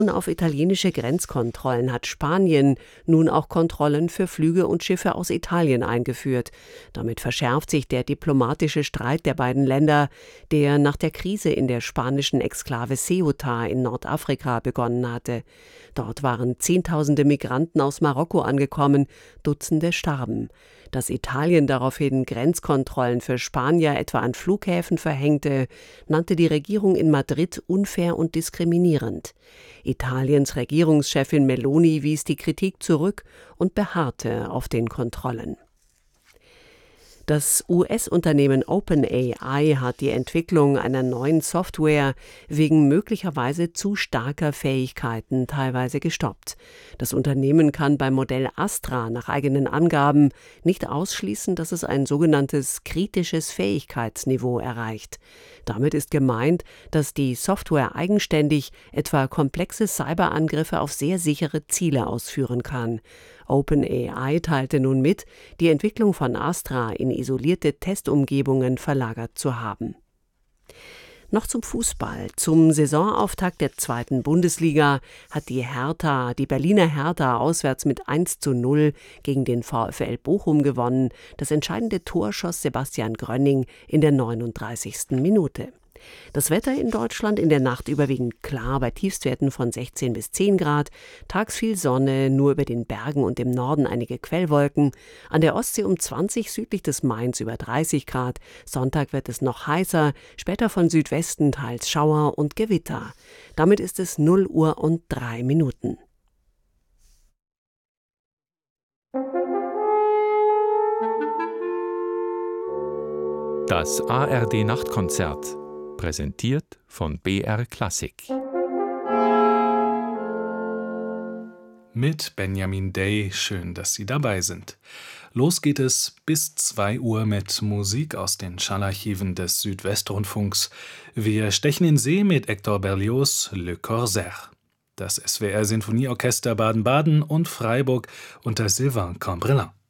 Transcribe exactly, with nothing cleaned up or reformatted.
Auf italienische Grenzkontrollen hat Spanien nun auch Kontrollen für Flüge und Schiffe aus Italien eingeführt. Damit verschärft sich der diplomatische Streit der beiden Länder, der nach der Krise in der spanischen Exklave Ceuta in Nordafrika begonnen hatte. Dort waren Zehntausende Migranten aus Marokko angekommen, Dutzende starben. Dass Italien daraufhin Grenzkontrollen für Spanier etwa an Flughäfen verhängte, nannte die Regierung in Madrid unfair und diskriminierend. Italiens Regierungschefin Meloni wies die Kritik zurück und beharrte auf den Kontrollen. Das U S-Unternehmen OpenAI hat die Entwicklung einer neuen Software wegen möglicherweise zu starker Fähigkeiten teilweise gestoppt. Das Unternehmen kann beim Modell Astra nach eigenen Angaben nicht ausschließen, dass es ein sogenanntes kritisches Fähigkeitsniveau erreicht. Damit ist gemeint, dass die Software eigenständig etwa komplexe Cyberangriffe auf sehr sichere Ziele ausführen kann. OpenAI teilte nun mit, die Entwicklung von Astra in isolierte Testumgebungen verlagert zu haben. Noch zum Fußball. Zum Saisonauftakt der zweiten Bundesliga hat die Hertha, die Berliner Hertha auswärts mit eins zu null gegen den VfL Bochum gewonnen. Das entscheidende Tor schoss Sebastian Grönning in der neununddreißigsten Minute. Das Wetter in Deutschland in der Nacht überwiegend klar bei Tiefstwerten von sechzehn bis zehn Grad. Tags viel Sonne, nur über den Bergen und im Norden einige Quellwolken. An der Ostsee um zwanzig, südlich des Mains über dreißig Grad. Sonntag wird es noch heißer, später von Südwesten teils Schauer und Gewitter. Damit ist es null Uhr und drei Minuten. Das A R D-Nachtkonzert. Präsentiert von B R Klassik. Mit Benjamin Day, schön, dass Sie dabei sind. Los geht es bis zwei Uhr mit Musik aus den Schallarchiven des Südwestrundfunks. Wir stechen in See mit Hector Berlioz' Le Corsaire. Das S W R-Sinfonieorchester Baden-Baden und Freiburg unter Sylvain Cambrelin.